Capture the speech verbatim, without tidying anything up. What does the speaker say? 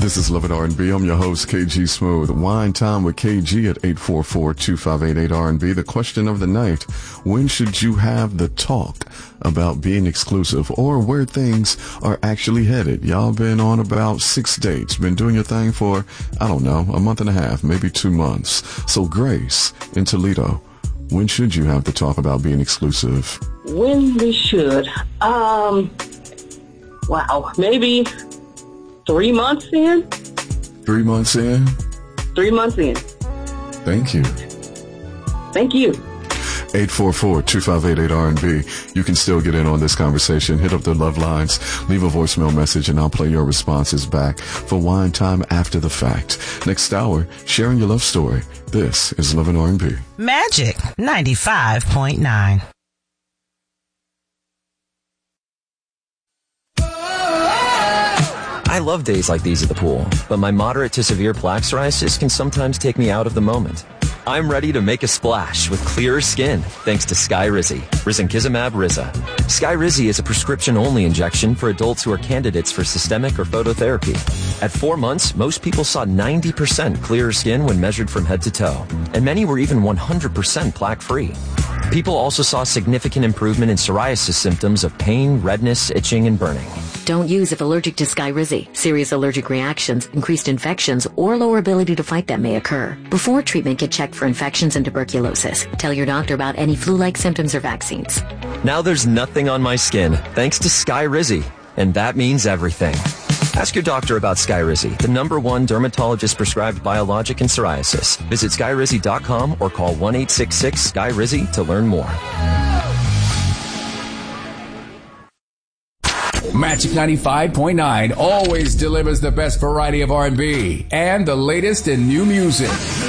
This is Love It R and B. I'm your host, K G Smooth. Wine Time with K G at eight four four, two five eight eight, R and B. The question of the night, when should you have the talk about being exclusive or where things are actually headed? Y'all been on about six dates, been doing your thing for, I don't know, a month and a half, maybe two months. So Grace in Toledo, when should you have the talk about being exclusive? When we should? Um, wow, maybe... Three months in? Three months in? Three months in. Thank you. Thank you. eight four four, two five eight eight, R and B. You can still get in on this conversation. Hit up the love lines. Leave a voicemail message, and I'll play your responses back for Wine Time after the fact. Next hour, sharing your love story. This is Love and R and B. Magic ninety-five point nine. I love days like these at the pool, but my moderate to severe plaque psoriasis can sometimes take me out of the moment. I'm ready to make a splash with clearer skin thanks to Skyrizi, risankizumab Riza. Skyrizi is a prescription-only injection for adults who are candidates for systemic or phototherapy. At four months, most people saw ninety percent clearer skin when measured from head to toe, and many were even one hundred percent plaque-free. People also saw significant improvement in psoriasis symptoms of pain, redness, itching, and burning. Don't use if allergic to Skyrizi. Serious allergic reactions, increased infections, or lower ability to fight them may occur. Before treatment, get checked for infections and tuberculosis. Tell your doctor about any flu-like symptoms or vaccines. Now there's nothing on my skin thanks to Skyrizi, and that means everything. Ask your doctor about Skyrizi, the number one dermatologist-prescribed biologic in psoriasis. Visit Skyrizi dot com or call one eight six six, S K Y R I Z I to learn more. Magic ninety-five point nine always delivers the best variety of R and B and the latest in new music.